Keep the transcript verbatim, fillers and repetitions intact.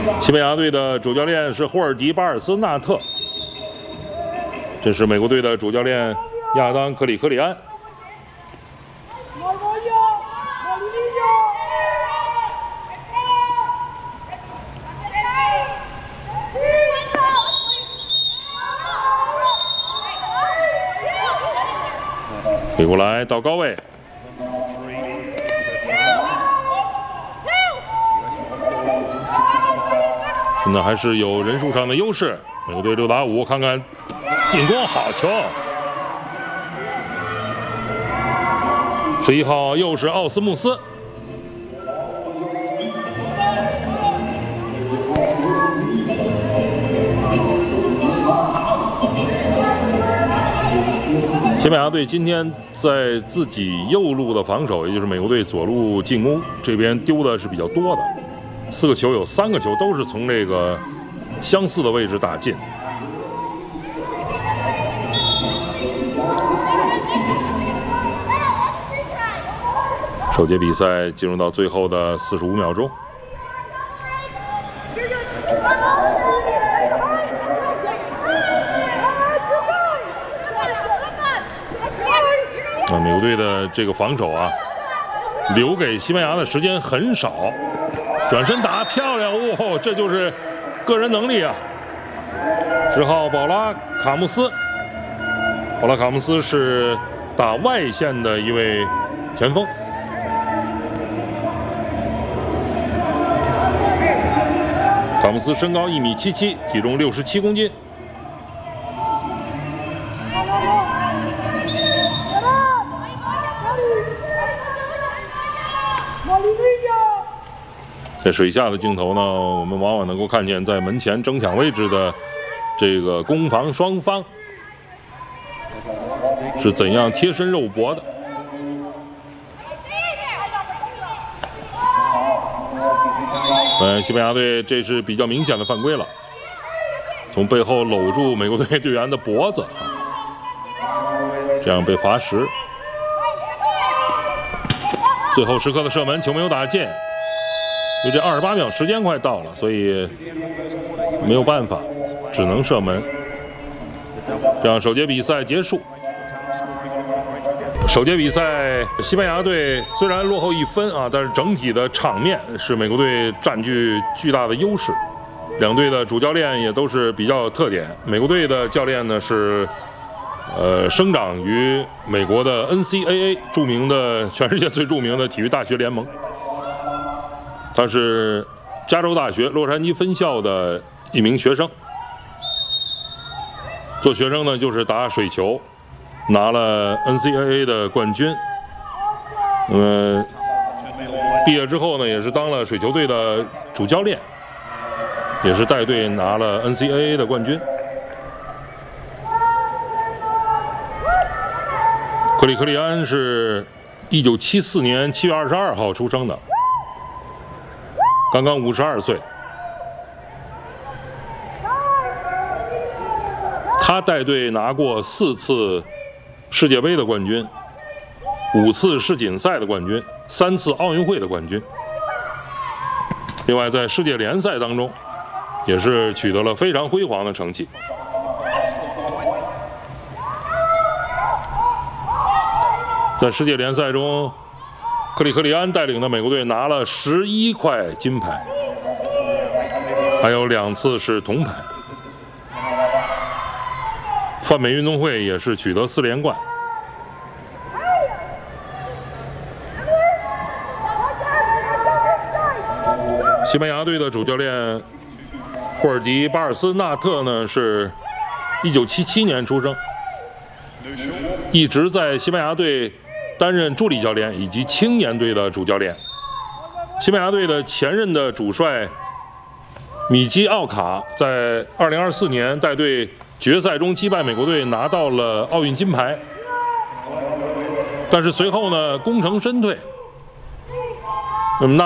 西班牙队的主教练是霍尔迪巴尔斯纳特，这是美国队的主教练亚当克里克里安。飞过来到高位。 现在还是有人数上的优势，美国队六打五，看看进攻好球。十一号又是奥斯穆斯，西班牙队今天在自己右路的防守，也就是美国队左路进攻这边丢的是比较多的。 四个球有三个球都是从这个相似的位置打进。首节比赛进入到最后的四十五秒钟。啊，美国队的这个防守啊，留给西班牙的时间很少。 转身打漂亮哦，这就是个人能力啊！十号保拉卡穆斯，保拉卡穆斯是打外线的一位前锋。卡穆斯身高一米七七，体重六十七公斤。在水下的镜头呢，我们往往能够看见在门前争抢位置的这个攻防双方是怎样贴身肉搏的。呃，西班牙队这是比较明显的犯规了，从背后搂住美国队队员的脖子啊，这样被罚时。最后时刻的射门，球没有打进。 因为这二十八秒时间快到了，所以没有办法，只能射门。这样首节比赛结束。首节比赛，西班牙队虽然落后一分啊，但是整体的场面是美国队占据巨大的优势。两队的主教练也都是比较有特点。美国队的教练呢是，呃，生长于美国的 N C A A 著名的全世界最著名的体育大学联盟。 他是加州大学洛杉矶分校的一名学生。做学生呢，就是打水球，拿了 N C A A 的冠军。那么毕业之后呢，也是当了水球队的主教练，也是带队拿了 N C A A 的冠军。克里克利安是一九七四年七月二十二号出生的。 刚刚五十二岁，他带队拿过四次世界杯的冠军，五次世锦赛的冠军，三次奥运会的冠军。另外，在世界联赛当中，也是取得了非常辉煌的成绩。在世界联赛中， 克里克利安带领的美国队拿了十一块金牌，还有两次是铜牌。泛美运动会也是取得四连冠。西班牙队的主教练霍尔迪巴尔斯纳特呢，是一九七七年出生，一直在西班牙队 担任助理教练以及青年队的主教练。西班牙队的前任的主帅米基奥卡在二零二四年带队决赛中击败美国队，拿到了奥运金牌。但是随后呢，功成身退。那么那。